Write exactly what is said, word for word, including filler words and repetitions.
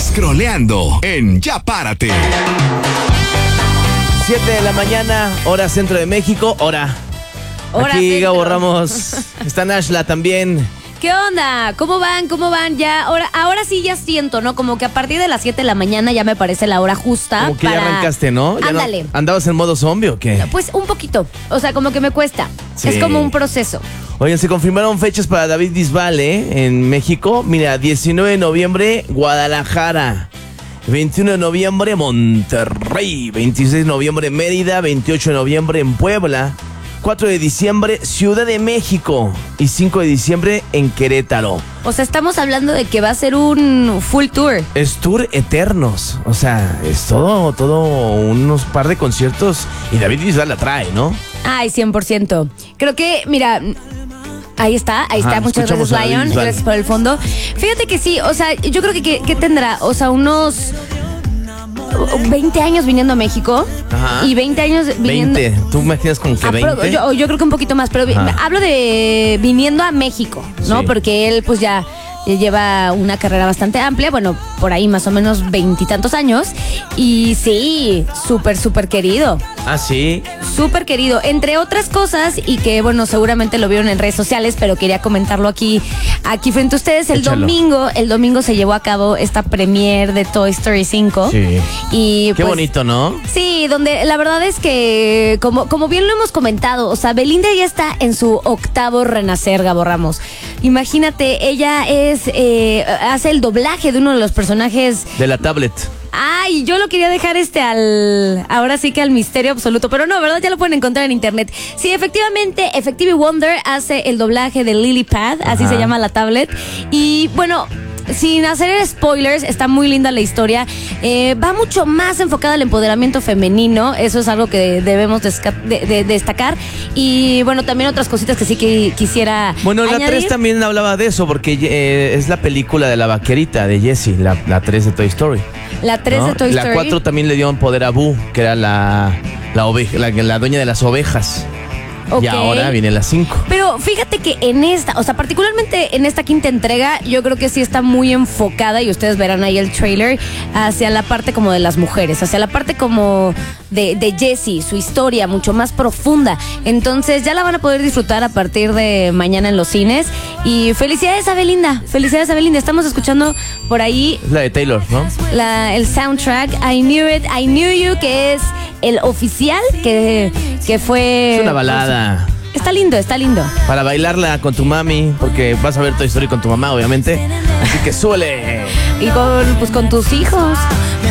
Scrolleando en Ya Párate. siete de la mañana, hora centro de México, hora. Hora Aquí centro. Gabo Ramos, está Nashla también. ¿Qué onda? ¿Cómo van? ¿Cómo van? Ya, ahora, ahora sí ya siento, ¿no? Como que a partir de las siete de la mañana ya me parece la hora justa. Como que para... ya arrancaste, ¿no? ¿Ya Ándale. no- ¿Andabas en modo zombie o qué? Pues un poquito. O sea, como que me cuesta. Sí. Es como un proceso. Oigan, se confirmaron fechas para David Bisbal, ¿eh? En México. Mira, diecinueve de noviembre, Guadalajara. veintiuno de noviembre, Monterrey. veintiséis de noviembre, Mérida. veintiocho de noviembre, en Puebla. cuatro de diciembre, Ciudad de México. Y cinco de diciembre, en Querétaro. O sea, estamos hablando de que va a ser un full tour. Es tour eternos. O sea, es todo, todo unos par de conciertos. Y David Bisbal la trae, ¿no? Ay, cien por ciento. Creo que, mira, ahí está, ahí Ajá, está. Muchas escuchamos gracias, a David Lion. Bisbal. Gracias por el fondo. Fíjate que sí, o sea, yo creo que, que, que tendrá, o sea, unos veinte años viniendo a México. Ajá. Y veinte años viniendo... veinte. ¿Tú imaginas con que Ah, pero veinte? yo, yo creo que un poquito más, pero vi- Ajá. hablo de viniendo a México, ¿no? Sí. Porque él pues ya lleva una carrera bastante amplia, bueno, por ahí más o menos veintitantos años. Y sí, súper, súper querido. Ah, sí. Súper querido, entre otras cosas, y que bueno, seguramente lo vieron en redes sociales, pero quería comentarlo aquí, aquí frente a ustedes. El Échalo. domingo, el domingo se llevó a cabo esta premiere de Toy Story cinco. Sí. Y Qué pues, bonito, ¿no? sí, donde la verdad es que, como, como bien lo hemos comentado, o sea, Belinda ya está en su octavo renacer, Gabo Ramos. Imagínate, ella es, eh, hace el doblaje de uno de los personajes. De la tablet. Ay, yo lo quería dejar este al, ahora sí que al misterio absoluto, pero no, ¿verdad? Ya lo pueden encontrar en internet. Sí, efectivamente, Effective Wonder hace el doblaje de Lily Pad, así Ajá. se llama la tablet. Y bueno, sin hacer spoilers, está muy linda la historia. Eh, va mucho más enfocada al empoderamiento femenino. Eso es algo que debemos desca- de- de- destacar. Y bueno, también otras cositas que sí que quisiera Bueno, la añadir. tres también hablaba de eso, porque eh, es la película de la vaquerita de Jessie, la, la tres de Toy Story. La tres ¿no? de Toy Story. La cuatro también le dio poder a Boo, que era la, la, oveja, la, la dueña de las ovejas. Ok. Y ahora viene la cinco. Pero fíjate que en esta, o sea, particularmente en esta quinta entrega, yo creo que sí está muy enfocada, y ustedes verán ahí el trailer, hacia la parte como de las mujeres, hacia la parte como de, de Jessie, su historia mucho más profunda. Entonces ya la van a poder disfrutar a partir de mañana en los cines. Y felicidades a Belinda, felicidades a Belinda. Estamos escuchando por ahí Es la de Taylor, ¿no? la, el soundtrack I Knew It, I Knew You, que es el oficial, que, que fue... Es una balada. Está lindo, está lindo. Para bailarla con tu mami, porque vas a ver Toy Story con tu mamá, obviamente. Así que súbele. Y con, pues, con tus hijos.